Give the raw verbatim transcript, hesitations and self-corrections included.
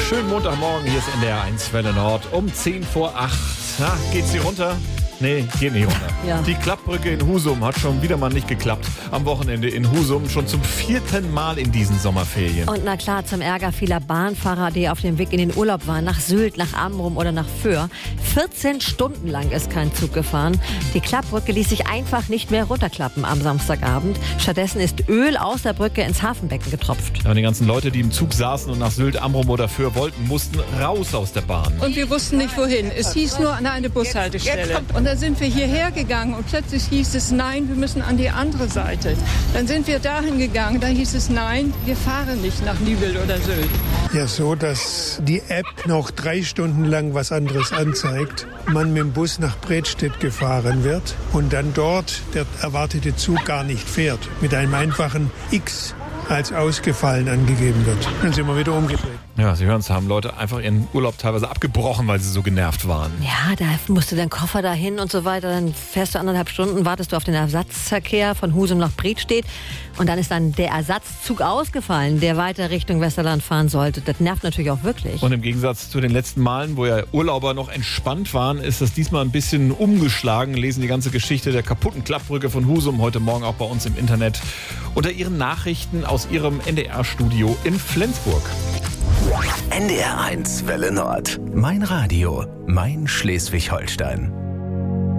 Schönen Montagmorgen, hier ist N D R eins Welle Nord um zehn vor acht. Na, geht sie runter? Nee, geht nicht runter. Ja. Die Klappbrücke in Husum hat schon wieder mal nicht geklappt. Am Wochenende in Husum schon zum vierten Mal in diesen Sommerferien. Und na klar, zum Ärger vieler Bahnfahrer, die auf dem Weg in den Urlaub waren, nach Sylt, nach Amrum oder nach Föhr. vierzehn Stunden lang ist kein Zug gefahren. Die Klappbrücke ließ sich einfach nicht mehr runterklappen am Samstagabend. Stattdessen ist Öl aus der Brücke ins Hafenbecken getropft. Ja, die ganzen Leute, die im Zug saßen und nach Sylt, Amrum oder Föhr wollten, mussten raus aus der Bahn. Und wir wussten nicht wohin. Es hieß nur an eine Bushaltestelle. Und dann sind wir hierher gegangen und plötzlich hieß es, nein, wir müssen an die andere Seite. Dann sind wir dahin gegangen, da hieß es, nein, wir fahren nicht nach Nübel oder Sylt. Ja, so, dass die App noch drei Stunden lang was anderes anzeigt, man mit dem Bus nach Bredstedt gefahren wird und dann dort der erwartete Zug gar nicht fährt, mit einem einfachen X als ausgefallen angegeben wird. Dann sind wir wieder umgedreht. Ja, Sie hören es, haben Leute einfach ihren Urlaub teilweise abgebrochen, weil sie so genervt waren. Ja, da musst du dein Koffer dahin und so weiter. Dann fährst du anderthalb Stunden, wartest du auf den Ersatzverkehr von Husum nach Bredstedt. Und dann ist dann der Ersatzzug ausgefallen, der weiter Richtung Westerland fahren sollte. Das nervt natürlich auch wirklich. Und im Gegensatz zu den letzten Malen, wo ja Urlauber noch entspannt waren, ist das diesmal ein bisschen umgeschlagen. Lesen die ganze Geschichte der kaputten Klappbrücke von Husum heute Morgen auch bei uns im Internet unter Ihren Nachrichten aus Ihrem N D R-Studio in Flensburg. N D R eins Welle Nord. Mein Radio, mein Schleswig-Holstein.